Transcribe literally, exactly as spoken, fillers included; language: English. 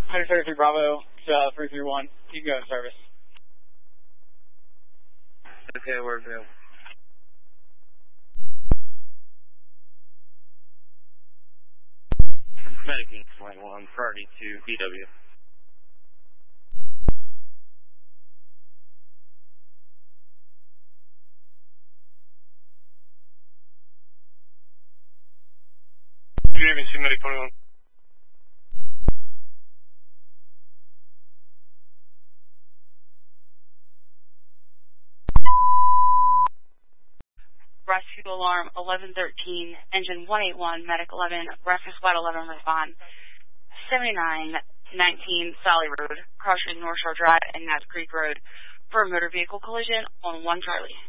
one thirty-three Bravo, uh, three three one. You can go in service. Okay, we're good. Medicating flight one, priority to B W. Good evening, C Medic twenty-one. Rescue alarm eleven thirteen, engine one eighty-one, medic eleven, rescue squad eleven, respond. seventy-nine nineteen Sally Road, crossing North Shore Drive and Nats Creek Road for a motor vehicle collision on one Charlie.